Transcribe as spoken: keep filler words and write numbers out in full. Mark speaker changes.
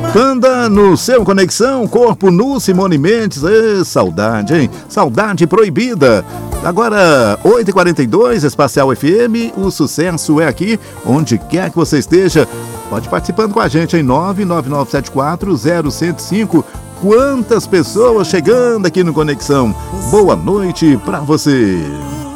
Speaker 1: Panda no seu Conexão, corpo nu, Simone Mendes. Ê, saudade, hein? Saudade proibida. Agora, oito e quarenta e dois, Espacial F M, o sucesso é aqui, onde quer que você esteja. Pode participando com a gente em nove nove nove sete quatro zero zero zero cinco. Quantas pessoas chegando aqui no Conexão. Boa noite pra você.